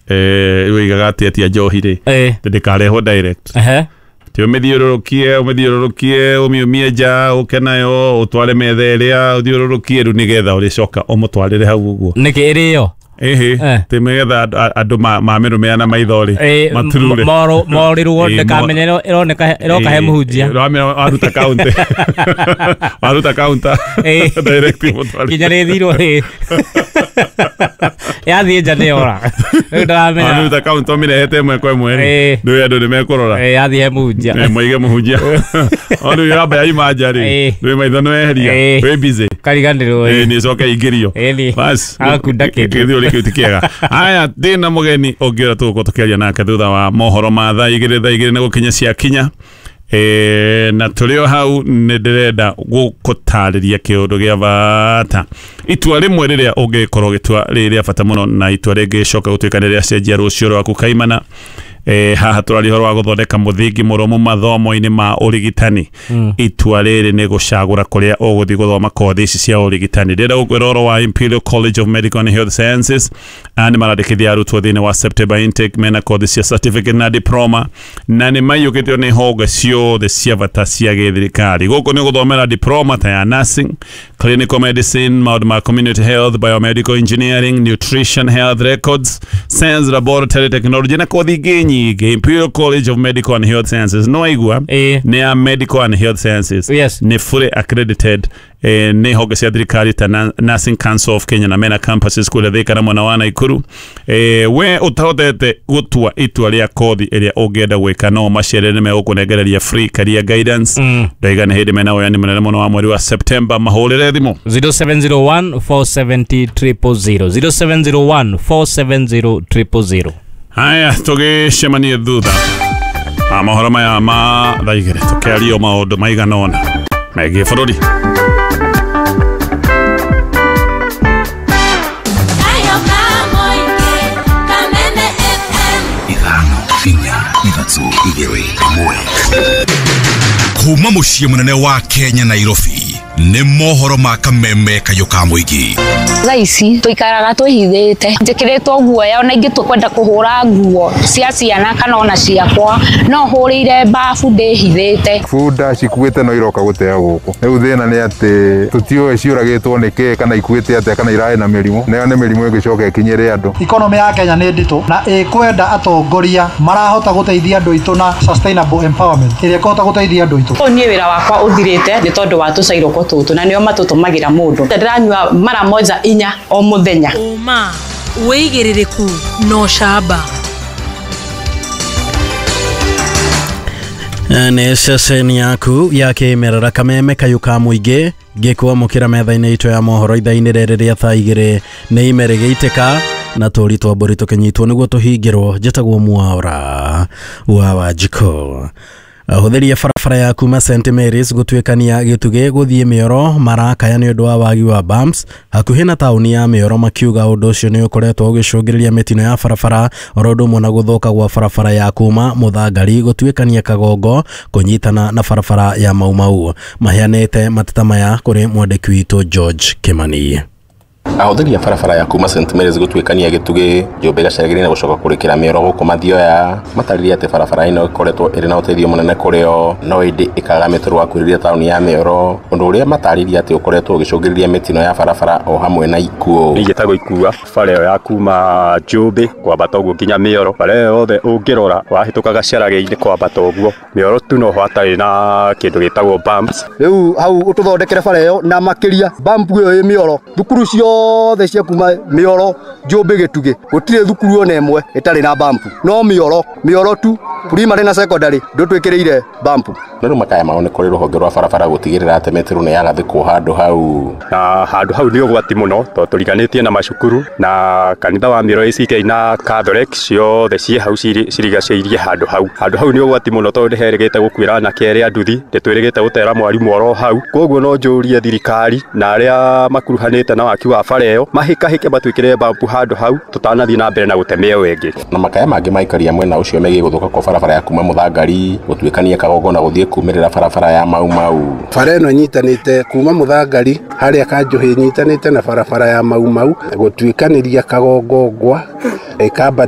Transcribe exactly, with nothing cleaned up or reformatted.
eh wigaga ati njohi ri ndikareho direct ehe ti umithiururukie umithiururukie umiumie nja ukenayo utware metha iria uthiururukie ru nigetha uricoka umutwarire hau uguo niki iriyo ehe te megetha andu mamirumeana maithori maturure moro morirwo ndikamenye ironeka iroka he muhunjia aruta county aruta counter direct mutwari kinyarithirwo ri yathie nja ni ora ndamenya aruta counter mirehete mwe kwa mweri ndio andu nimekurora eh yathie he muhunjia eh moige muhunjia andu yaba ya imajari ndio maitho no eheria we busy karigandirwo eh ni coka ingirio bas akundake kiutikiega haya dina mugeni ongira tuko tukiaria nake thutha wa mohoro ma thaa igiri thaa igiri na gukinya cia kinya eh na tulio hau ndirenda gukutariria kiundu gia bata itua rimwe riria ungikorwo gitua riria bata muno na itua ringi coka gutuika riria cenjia rucio rwaku kaimana eh haha turari horo wa guthondeka muthingi muromo mathomo-ini ma urigitani mm. itua riri ni gucagura kuria uguthi guthoma kothi ici cia urigitani ndira gukwiroro wa Imperial College of Medical and Health Sciences and marandikithia arutwo thini wa September intake mena kothi cia certificate na diploma na ni mayukitio ni honge ciothe cia bata cia githirikari guku ni guthomera diploma ta ya nursing, clinical medicine, mauduma community health, biomedical engineering, nutrition, health records, science, laboratory technology na kothi nyingi. Imperial College of Medical and Health Sciences no igua e. ni a Medical and Health Sciences yes. ni fully accredited eh, ni honge cia thirikari ta Nursing Council of Kenya na mena campuses kule Thika na mwana wana Ikuru eh, we utahotete gutua itua ria kothi iria ungienda gwika no macere ni megukunegereria free career guidance mm. ndaiga ni hindi mena oyani munene muno wa mweri wa September mahurire thimo zero seven zero one four seven zero zero zero zero seven zero one four seven zero zero zero. Haya tugicemanie thutha amahoro maya ma thaigire tukiario maundu maiganona megie bururi kuma muciĩ munene wa Kenya Nairobi ni mohoro ma kameme kayuka muigi Thaici tuikaraga twihithite njikiritwo guoya ona ingi tukwenda kuhura nguo cia ciana kana ona ciakwa no hurire bafu ndihithite funda cikuite no iroka gutea guku riu thina ni ati tutio ciuragitwo niki kana ikuite ate kana irae na mirimu nayo ni mirimu igicoka ikinyire andu economy ya Kenya ni ndito na ikwenda atongoria marahota guteithia andu itu na sustainable empowerment iria kohota guteithia andu itu ni wira wakwa uthirite ni tondu wa tucairoko tutu na nio matutumagira mundu ndiranywa mara moja inya o muthenya uma weigiririku no shaba ne ceceni yaku yakimerera kameme kayuka muingi gikwamukira metha-ini itu ya mohoro itha-ini riri ria thaa igiri ni imeregeiteka na turi twamburi tukinyitwo niguo tuhingirwo njitagwo Mwaura wa Wanjiko Huthiria barabara ya kuma Saint Mary's gutuikania gituge guthie Mioro marakaya ni undu wa wagi wa bumps hakuhi na tauni ya Mioro makiuga undu ucio ni ukoretwo ugicungiriria mitino ya barabara orodo mona guthoka gwa barabara ya kuma Muthangari gutuikania Kagongo kunyitana na barabara ya Maumau mahianete mateta maya kuri mwandiki witu George Kimani. Ahuthiria barabara ya kuma Saint Mary's gutuikania gituge Jombe gacaragiri na gucoka kurikira Mioro guku mathioya matariria ati barabara ino ikoretwo iri na uteithio munene kurio no indi ikaga metro wa kuriria tauni ya Mioro undu uria matariria ati ukoretwo ugicungiriria mitino ya barabara o hamwe na ikuo igetago ikua bara yo ya kuma Jombe kwa batogo kinya Mioro bara yothe ungirora wahituka gacaragiri kwa batogo Mioro tu no hatari na kindu gitagwo bumps riu hau ututhondekere bara yo na makiria bump yo Mioro thukuru cio the cia kuma Mioro Jombe gituge gutire thukuru ona emwe itari na bump no Mioro Mioro tu primary na secondary ndutwikiriire bump no makaya maone kuri ruhonge rwa barabara gutigirira ate metro ne yagathikwo handu hau na handu hau ni ugwati muno to turiganitie na macukuru na kanitha wa Mioro A C K na Catholic cio the cie hau cirigaceirie handu hau handu hau ni ugwati muno to ndiherigite gukwira na kere anduthi nditwirigite gutera mwarimu oro hau koguo no njurie thirikari na aria makuruhanite na waki wa bara iyo mahikahike batwikire bump handu hau tutanathie na mbere na gutemea wengi na makaya mangi maikaria mwena ucio megi guthuka kwa barabara ya kuma Muthangari gutuikania Kagongo na guthie kumirira barabara ya Maumau bara ino nyitanite kuma Muthangari haria Kanjuhi nyitanite na barabara ya Maumau gutuikaniria Kagongo gwa ikamba